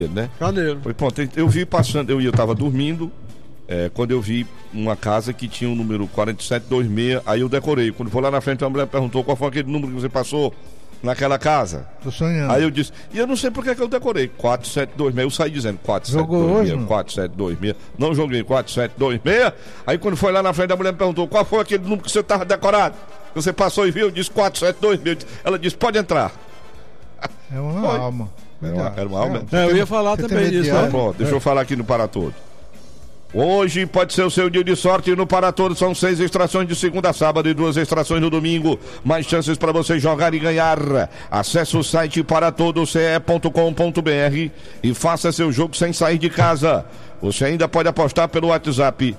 né? Caneiro. Foi, pronto, eu vi passando, eu tava dormindo, quando eu vi uma casa que tinha o número 4726, aí eu decorei. Quando foi lá na frente, a mulher perguntou qual foi aquele número que você passou naquela casa. Tô sonhando. Aí eu disse, e eu não sei por que eu decorei 4726, eu saí dizendo 4726. Não joguei 4726. Aí quando foi lá na frente, a mulher me perguntou qual foi aquele número que você tava decorado, que você passou e viu. Eu disse 4726. Ela disse, pode entrar. É uma alma. Era uma alma. Eu ia falar também disso. Então, pronto, deixa eu falar aqui no Para Todos. Hoje pode ser o seu dia de sorte no Para Todos. São 6 extrações de segunda a sábado e 2 extrações no domingo. Mais chances para você jogar e ganhar. Acesse o site paratodoce.com.br e faça seu jogo sem sair de casa. Você ainda pode apostar pelo WhatsApp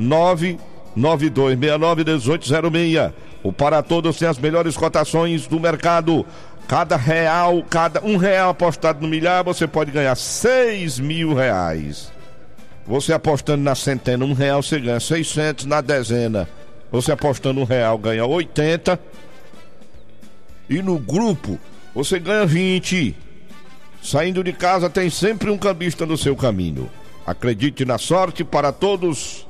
992691806. O Para Todos tem as melhores cotações do mercado. Cada um real apostado no milhar, você pode ganhar 6 mil reais. Você apostando na centena, R$1 você ganha 600 na dezena. Você apostando R$1 ganha 80. E no grupo, você ganha 20. Saindo de casa tem sempre um cambista no seu caminho. Acredite na sorte. Para todos,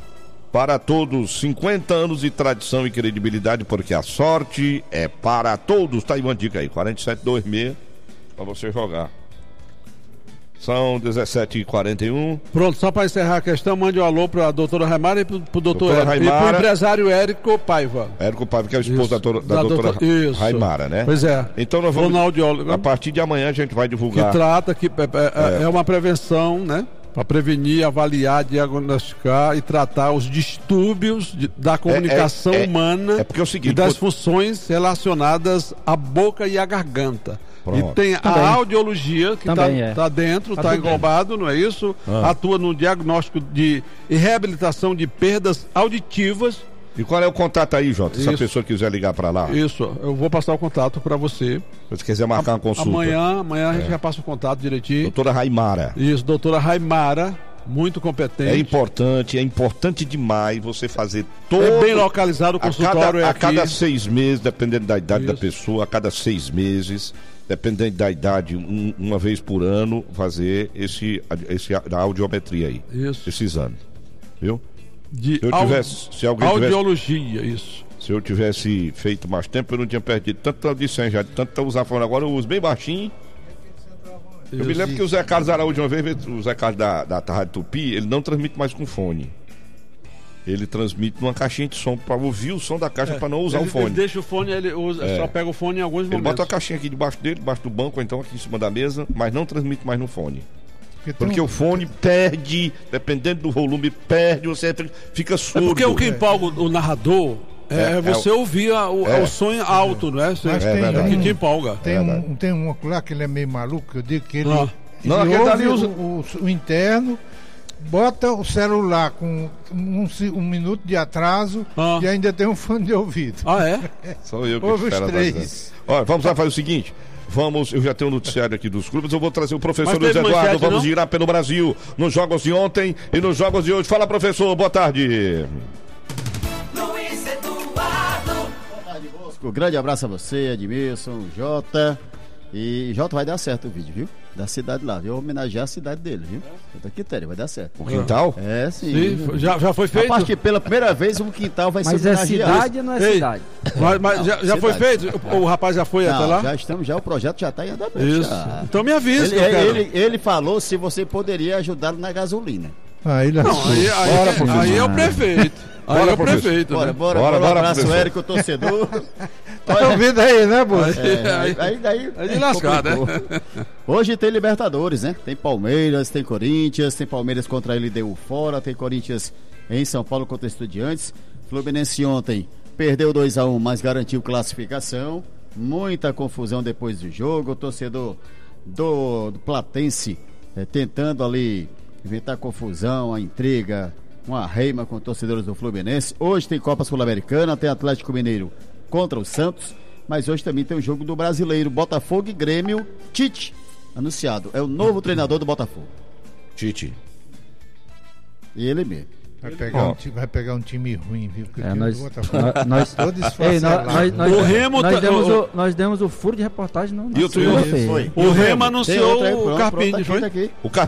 50 anos de tradição e credibilidade, porque a sorte é para todos. Tá aí uma dica aí, 4726 para você jogar. São 17h41. Pronto, só para encerrar a questão, mande um alô para a doutora Raimara e para o doutor Érico. Raimara, e para o empresário Érico Paiva. Érico Paiva, que é o esposo da doutora Raimara, né? Pois é. Então nós vamos, a partir de amanhã a gente vai divulgar. Que trata, é uma prevenção, né? Para prevenir, avaliar, diagnosticar e tratar os distúrbios da comunicação humana porque é o seguinte, e das funções relacionadas à boca e à garganta. Pronto. E tem a audiologia, que está dentro, está englobado, não é isso? Atua no diagnóstico e reabilitação de perdas auditivas. E qual é o contato aí, Jota? Se a pessoa quiser ligar para lá. Isso, eu vou passar o contato para você. Se você quiser marcar uma consulta. Amanhã a gente já passa o contato direitinho. Doutora Raimara. Isso, doutora Raimara, muito competente. É importante demais você fazer todo... É bem localizado o consultório. A cada 6 meses, dependendo da idade da pessoa, a cada 6 meses, dependendo da idade, uma vez por ano, fazer a audiometria aí. Isso. Esse exame. Viu? Audiologia, isso. Se eu tivesse feito mais tempo, eu não tinha perdido tanto audição já, tanto usar fone. Agora eu uso bem baixinho. Eu me lembro que o Zé Carlos Araújo, uma vez, o Zé Carlos da Rádio Tupi, ele não transmite mais com fone. Ele transmite numa caixinha de som, para ouvir o som da caixa, para não usar o fone. Ele deixa o fone, ele usa, só pega o fone em alguns momentos. Ele bota a caixinha aqui debaixo dele, debaixo do banco, ou então aqui em cima da mesa, mas não transmite mais no fone. Porque o fone perde, dependendo do volume, você fica surdo. Porque o que empolga o narrador você ouvir o som alto, não é? Que te empolga. Tem um lá que ele é meio maluco, eu digo que ele ouve o interno, bota o celular com um minuto de atraso e ainda tem um fone de ouvido. Sou eu que ouve os 3. Olha, vamos lá fazer o seguinte. Eu já tenho o noticiário aqui dos clubes, eu vou trazer o professor Luiz Eduardo, vamos girar pelo Brasil, nos jogos de ontem e nos jogos de hoje. Fala, professor, boa tarde. Luiz Eduardo. Boa tarde, Bosco. Grande abraço a você, Edmilson, Jota. E Jota, vai dar certo o vídeo, viu? Da cidade lá, viu? Homenagear a cidade dele, viu? Da Quitéria, vai dar certo. O quintal? Sim. Já foi feito? Acho que pela primeira vez um quintal vai ser homenageado. Mas é cidade ou não é cidade? Mas já foi feito? O rapaz já foi até lá? O projeto já está em andamento. Isso. Então me avisa. Ele falou se você poderia ajudá-lo na gasolina. Aí é o prefeito. Aí é o prefeito. Bora, um abraço, Érico, torcedor. Tá ouvindo aí, né, Bolsa? Aí de lascar, né? Hoje tem Libertadores, né? Tem Palmeiras, tem Corinthians, tem Palmeiras contra a LDU fora, tem Corinthians em São Paulo contra Estudiantes. Fluminense ontem perdeu 2-1, mas garantiu classificação. Muita confusão depois do jogo. O torcedor do Platense tentando ali inventar confusão, a intriga, uma reima com torcedores do Fluminense. Hoje tem Copa Sul-Americana, tem Atlético Mineiro contra o Santos, mas hoje também tem o jogo do Brasileiro, Botafogo e Grêmio. Tite, anunciado, é o novo treinador do Botafogo. Tite. Ele mesmo. Vai pegar um time ruim, viu? Porque nós demos o furo de reportagem. O Remo anunciou o Carpini, foi?